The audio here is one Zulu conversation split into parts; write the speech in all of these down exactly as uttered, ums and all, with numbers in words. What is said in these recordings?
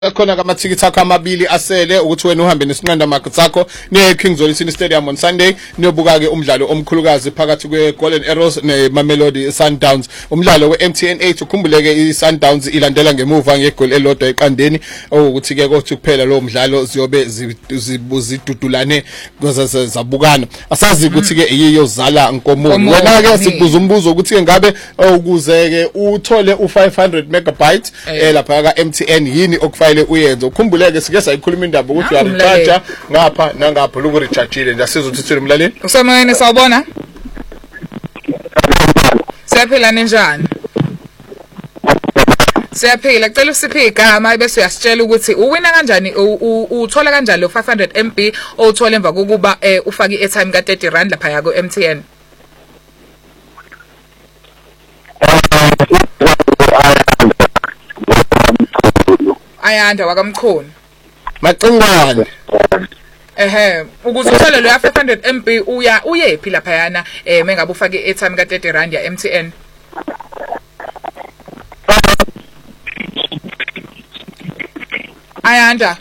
Khona kamathikithi akho amabili asele ukuthi wena uhambe nesinqanda market sakho ne Kings Olisini Stadium on Sunday niyobuka ke umdlalo omkhulukazi phakathi kwe Golden Arrows ne Mamelodi Sundowns. Umdlalo we M T N eight ukhumbuleke i Sundowns ilandela ngemuva ngegoli elodwa eqandeni ukuthi ke kothi kuphela lo mdlalo ziyobe zibuzidudulane zabukana. Asazi ukuthi ke yiyo zala nkomo. Wena ke sikubuza umbuzo ukuthi ke ngabe ukuze ke uthole u five hundred megabytes lapha ka M T N yini okufa uyenza ukhumbuleke sike sayikhuluma indaba ukuthi uyaricharge ngapha nangapha loku rechargeile nje asiza ukuthi thule mlaleli usemoyeni sawubona siyaphila njani siyaphila cela usiphe igama bese uyasitshela ukuthi uwina kanjani uthola kanjani lo five hundred M B owuthola emva kokuba ufake i-airtime ka thirty rand lapha yako M T N. Ayanda wakamkhona macingwane ehe ukuze uthole lo ya five hundred M B uya uyephi lapha yana eh mengabe ufake i-airtime ka thirty rand ya M T N. Ayanda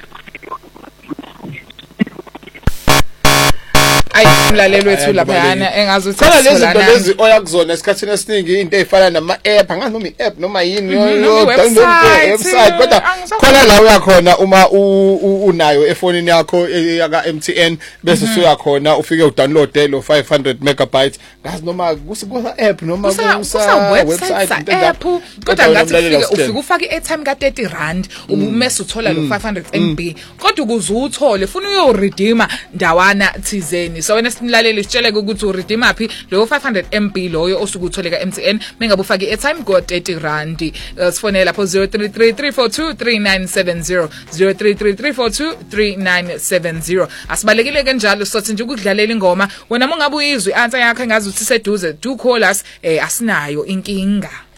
ayimlaleli wethu lapha yana engazi ukuthi phela lezi zinto lezi oyakuzona esikhathini esiningi into ezifana nama app angazi noma i app noma yini yo website kodwa khona la uyakhona uma unayo efonini yakho yaka M T N bese usuya khona ufike udownload lo five hundred megabytes ngazi noma kusa app noma kusa website app kodwa ngathi ufike ufike ufake i-airtime ka thirty rand ubumese uthola lo five hundred M B kodwa ukuze uthole ufuna uyo redeem ndawana thizeni. So wena sinilaleli sitshele ukuthi u redeem aphi lo five hundred M B loyo osuku utholeka M T N mengabe ufake i-airtime go thirty rand. Sifonela lapho zero three three three four two three nine seven zero zero three three three four two three nine seven zero. Asibalekile kanjalo sothi nje ukudlalela ingoma wena mongabe uyizwe answer yakho engazi ukuthi seduze do call us eh asinayo inkinga.